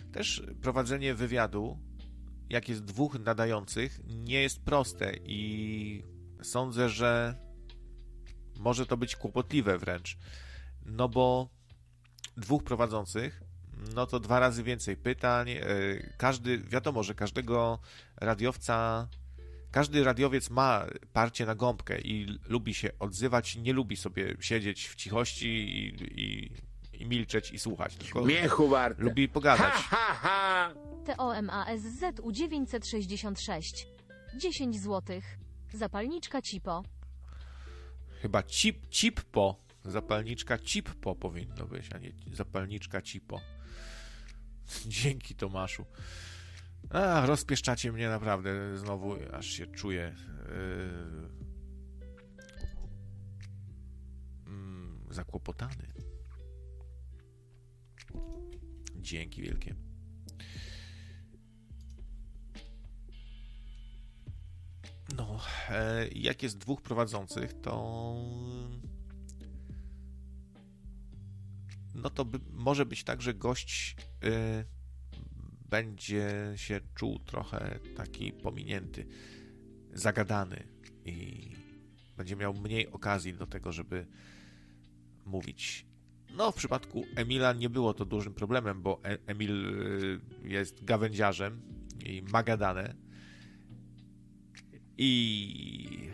też prowadzenie wywiadu, jak jest dwóch nadających, nie jest proste i sądzę, że może to być kłopotliwe wręcz, no bo dwóch prowadzących, no to 2 razy więcej pytań, wiadomo, że każdy radiowiec ma parcie na gąbkę i lubi się odzywać, nie lubi sobie siedzieć w cichości i milczeć i słuchać, tylko Miechu warte. lubi pogadać. TOMASZU 966. 10 zł. Zapalniczka Cipo. Chyba Cippo, zapalniczka Cippo powinno być, a nie zapalniczka Cipo. Dzięki, Tomaszu. Rozpieszczacie mnie naprawdę znowu, aż się czuję zakłopotany. Dzięki wielkie. No, jak jest dwóch prowadzących, to może być tak, że gość będzie się czuł trochę taki pominięty, zagadany i będzie miał mniej okazji do tego, żeby mówić. No, w przypadku Emila nie było to dużym problemem, bo Emil jest gawędziarzem i ma gadane i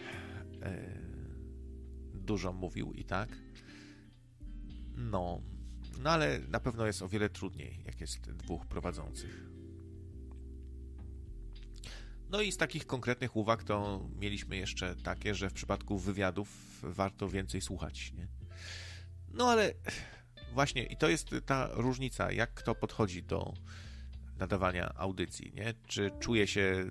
dużo mówił i tak. No, ale na pewno jest o wiele trudniej, jak jest dwóch prowadzących. No i z takich konkretnych uwag to mieliśmy jeszcze takie, że w przypadku wywiadów warto więcej słuchać, nie? No ale właśnie i to jest ta różnica, jak kto podchodzi do nadawania audycji, nie? Czy czuje się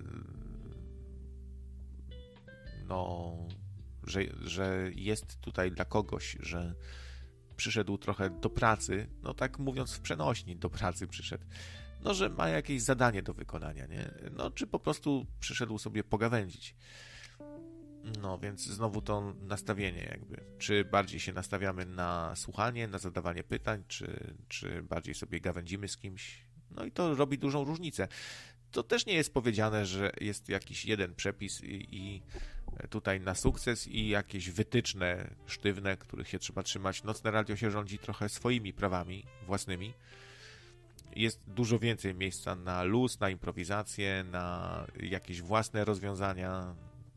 że jest tutaj dla kogoś, że przyszedł trochę do pracy, no tak mówiąc w przenośni, do pracy przyszedł, no że ma jakieś zadanie do wykonania, nie? No czy po prostu przyszedł sobie pogawędzić. No więc znowu to nastawienie jakby, czy bardziej się nastawiamy na słuchanie, na zadawanie pytań, czy bardziej sobie gawędzimy z kimś, no i to robi dużą różnicę. To też nie jest powiedziane, że jest jakiś jeden przepis i tutaj na sukces i jakieś wytyczne sztywne, których się trzeba trzymać. Nocne radio się rządzi trochę swoimi prawami własnymi. Jest dużo więcej miejsca na luz, na improwizację, na jakieś własne rozwiązania.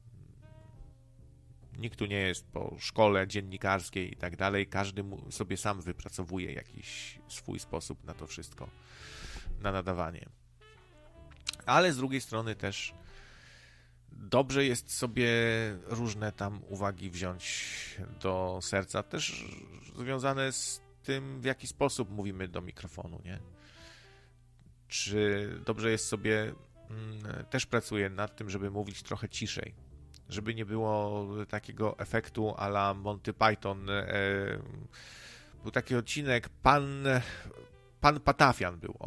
Nikt tu nie jest po szkole dziennikarskiej i tak dalej. Każdy sobie sam wypracowuje jakiś swój sposób na to wszystko, na nadawanie. Ale z drugiej strony też dobrze jest sobie różne tam uwagi wziąć do serca, też związane z tym, w jaki sposób mówimy do mikrofonu, nie? Czy dobrze jest sobie, też pracuję nad tym, żeby mówić trochę ciszej, żeby nie było takiego efektu a la Monty Python. Był taki odcinek, Pan Patafian był,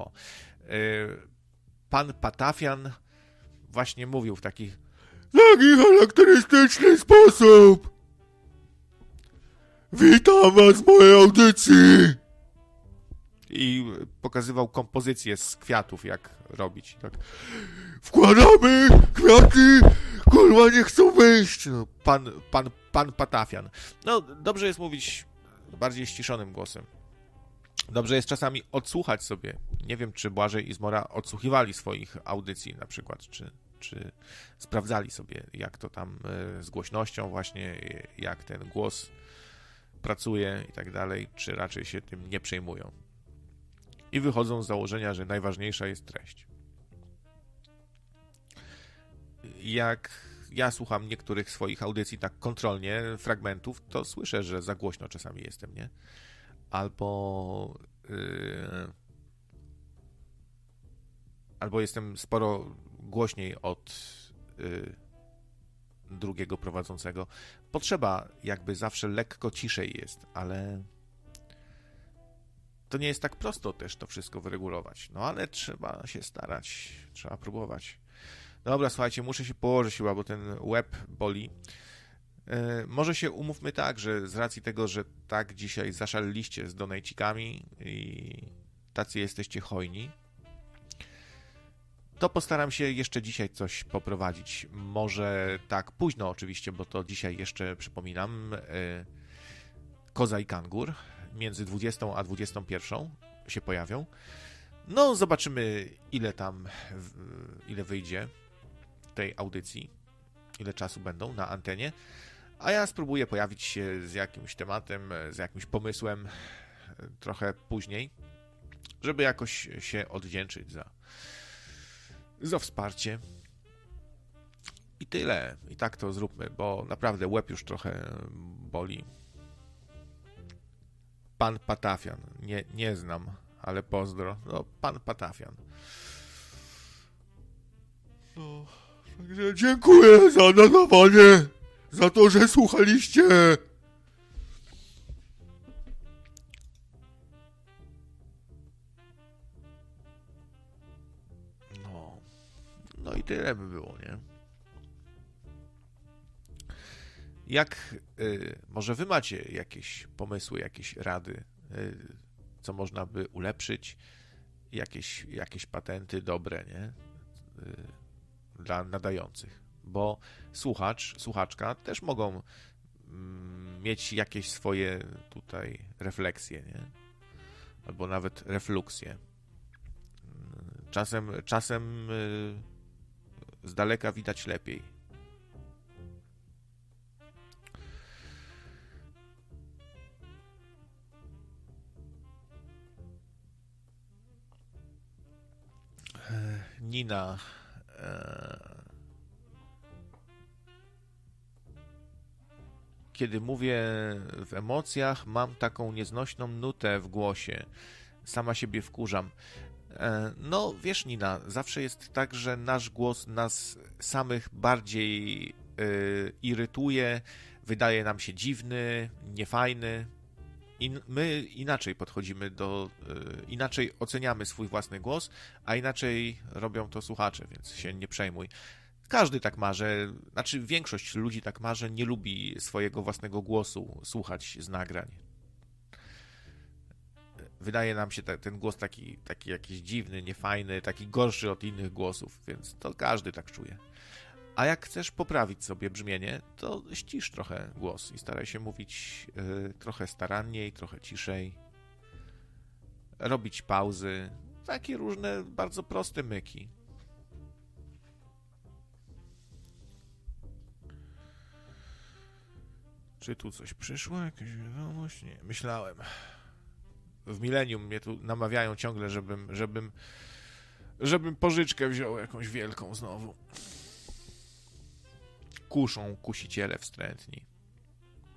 Pan Patafian właśnie mówił w taki charakterystyczny sposób. Witam was w mojej audycji. I pokazywał kompozycję z kwiatów, jak robić. Tak. Wkładamy kwiaty, kurwa nie chcą wyjść. No, pan Patafian. No, dobrze jest mówić bardziej ściszonym głosem. Dobrze jest czasami odsłuchać sobie. Nie wiem, czy Błażej i Zmora odsłuchiwali swoich audycji na przykład, czy sprawdzali sobie, jak to tam z głośnością właśnie, jak ten głos pracuje i tak dalej, czy raczej się tym nie przejmują. I wychodzą z założenia, że najważniejsza jest treść. Jak ja słucham niektórych swoich audycji tak kontrolnie, fragmentów, to słyszę, że za głośno czasami jestem, nie? Albo jestem sporo głośniej od drugiego prowadzącego. Potrzeba jakby zawsze lekko ciszej jest, ale to nie jest tak prosto też to wszystko wyregulować. No ale trzeba się starać, trzeba próbować. Dobra, słuchajcie, muszę się położyć chyba, bo ten łeb boli. Może się umówmy tak, że z racji tego, że tak dzisiaj zaszaleliście z donajcikami i tacy jesteście hojni, to postaram się jeszcze dzisiaj coś poprowadzić. Może tak późno oczywiście, bo to dzisiaj jeszcze, przypominam, Koza i Kangur między 20 a 21 się pojawią. No, zobaczymy, ile wyjdzie tej audycji, ile czasu będą na antenie, a ja spróbuję pojawić się z jakimś tematem, z jakimś pomysłem trochę później, żeby jakoś się odwdzięczyć za wsparcie. I tyle. I tak to zróbmy, bo naprawdę łeb już trochę boli. Pan Patafian. Nie znam, ale pozdro. No, pan Patafian. No, także dziękuję za nadawanie, za to, że słuchaliście. No i tyle by było, nie? Może wy macie jakieś pomysły, jakieś rady, co można by ulepszyć, jakieś patenty dobre, nie? Dla nadających, bo słuchaczka też mogą mieć jakieś swoje tutaj refleksje, nie? Albo nawet refluksje. Czasem z daleka widać lepiej. Nina. Kiedy mówię w emocjach, mam taką nieznośną nutę w głosie. Sama siebie wkurzam. No, wiesz, Nina, zawsze jest tak, że nasz głos nas samych bardziej irytuje, wydaje nam się dziwny, niefajny. I my inaczej podchodzimy inaczej oceniamy swój własny głos, a inaczej robią to słuchacze, więc się nie przejmuj. Każdy tak ma, znaczy większość ludzi tak ma, że nie lubi swojego własnego głosu słuchać z nagrań. Wydaje nam się ten głos taki jakiś dziwny, niefajny, taki gorszy od innych głosów, więc to każdy tak czuje. A jak chcesz poprawić sobie brzmienie, to ścisz trochę głos i staraj się mówić trochę staranniej, trochę ciszej. Robić pauzy. Takie różne, bardzo proste myki. Czy tu coś przyszło? Jakaś wiadomość? Nie, myślałem. W Millennium mnie tu namawiają ciągle, żebym pożyczkę wziął jakąś wielką znowu. Kuszą kusiciele wstrętni.